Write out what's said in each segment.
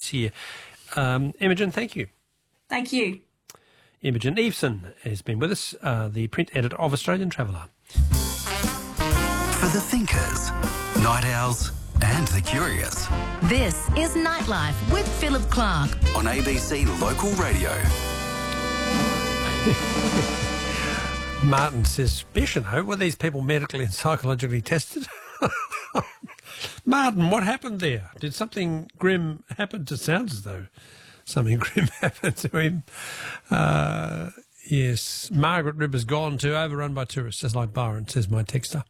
here. Imogen, thank you. Thank you. Imogen Eveson has been with us, the print editor of Australian Traveller. For the thinkers, night owls and the curious. This is Nightlife with Philip Clark on ABC Local Radio. Martin says, Bicheno, were these people medically and psychologically tested? Martin, what happened there? Did something grim happen? It sounds as though something grim happened to him. Yes, Margaret River's gone too, overrun by tourists, just like Byron, says my texter.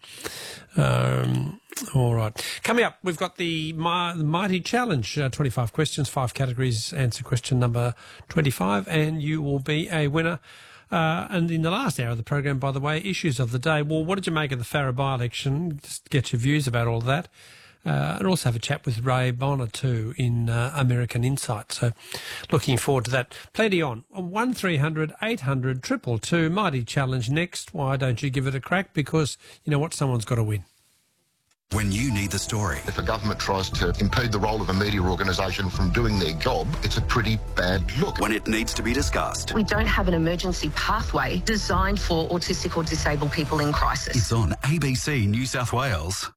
All right. Coming up, we've got the Mighty Challenge, 25 questions, 5 categories. Answer question number 25, and you will be a winner. And in the last hour of the program, by the way, issues of the day. Well, what did you make of the Farrer by-election? Just get your views about all that. And also have a chat with Ray Bonner too in American Insight. So looking forward to that. Plenty on 1300 800 222. Mighty Challenge next. Why don't you give it a crack? Because you know what? Someone's got to win. When you need the story. If a government tries to impede the role of a media organisation from doing their job, it's a pretty bad look. When it needs to be discussed. We don't have an emergency pathway designed for autistic or disabled people in crisis. It's on ABC New South Wales.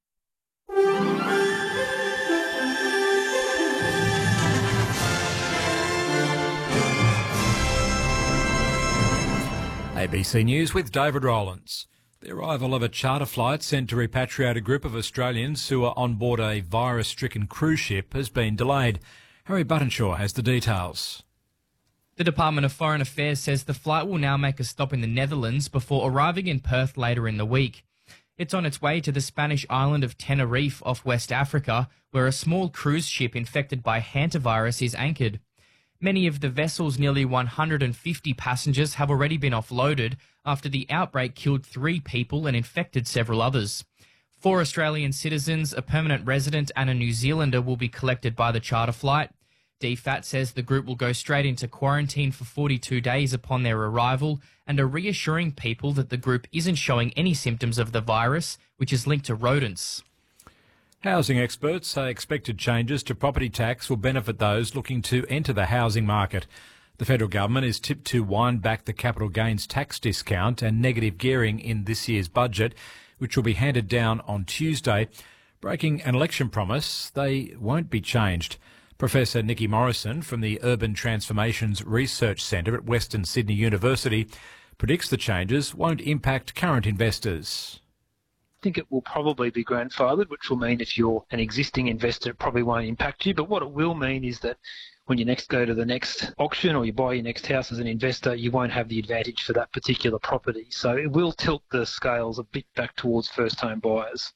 ABC News with David Rowlands. The arrival of a charter flight sent to repatriate a group of Australians who are on board a virus-stricken cruise ship has been delayed. Harry Buttonshaw has the details. The Department of Foreign Affairs says the flight will now make a stop in the Netherlands before arriving in Perth later in the week. It's on its way to the Spanish island of Tenerife off West Africa, where a small cruise ship infected by hantavirus is anchored. Many of the vessel's nearly 150 passengers have already been offloaded after the outbreak killed 3 people and infected several others. 4 Australian citizens, a permanent resident and a New Zealander will be collected by the charter flight. DFAT says the group will go straight into quarantine for 42 days upon their arrival and are reassuring people that the group isn't showing any symptoms of the virus, which is linked to rodents. Housing experts say expected changes to property tax will benefit those looking to enter the housing market. The federal government is tipped to wind back the capital gains tax discount and negative gearing in this year's budget, which will be handed down on Tuesday. Breaking an election promise, they won't be changed. Professor Nikki Morrison from the Urban Transformations Research Centre at Western Sydney University predicts the changes won't impact current investors. I think it will probably be grandfathered, which will mean if you're an existing investor, it probably won't impact you. But what it will mean is that when you next go to the next auction or you buy your next house as an investor, you won't have the advantage for that particular property. So it will tilt the scales a bit back towards first-home buyers.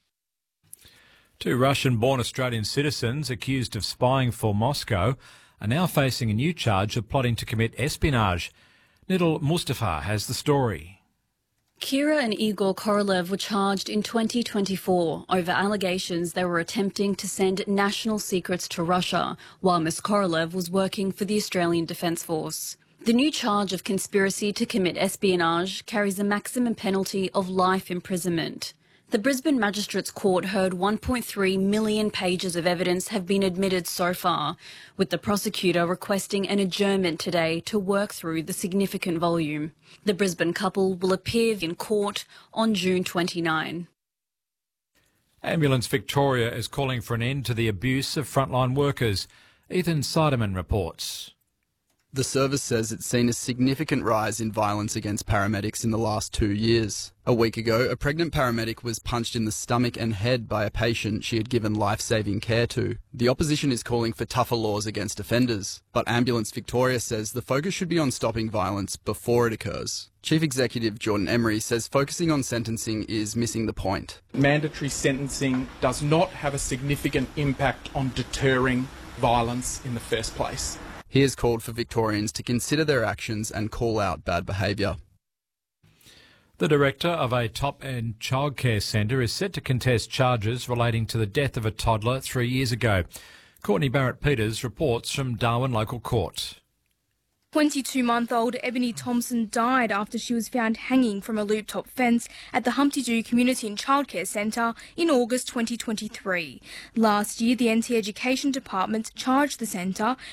2 Russian-born Australian citizens accused of spying for Moscow are now facing a new charge of plotting to commit espionage. Nidal Mustafa has the story. Kira and Igor Korolev were charged in 2024 over allegations they were attempting to send national secrets to Russia, while Ms Korolev was working for the Australian Defence Force. The new charge of conspiracy to commit espionage carries a maximum penalty of life imprisonment. The Brisbane Magistrates Court heard 1.3 million pages of evidence have been admitted so far, with the prosecutor requesting an adjournment today to work through the significant volume. The Brisbane couple will appear in court on June 29. Ambulance Victoria is calling for an end to the abuse of frontline workers. Ethan Seidemann reports. The service says it's seen a significant rise in violence against paramedics in the last 2 years. A week ago, a pregnant paramedic was punched in the stomach and head by a patient she had given life-saving care to. The opposition is calling for tougher laws against offenders, but Ambulance Victoria says the focus should be on stopping violence before it occurs. Chief Executive Jordan Emery says focusing on sentencing is missing the point. Mandatory sentencing does not have a significant impact on deterring violence in the first place. He has called for Victorians to consider their actions and call out bad behaviour. The director of a top-end childcare centre is set to contest charges relating to the death of a toddler 3 years ago. Courtney Barrett-Peters reports from Darwin Local Court. 22-month-old Ebony Thompson died after she was found hanging from a loop-top fence at the Humpty Doo Community and Childcare Centre in August 2023. Last year, the NT Education Department charged the centre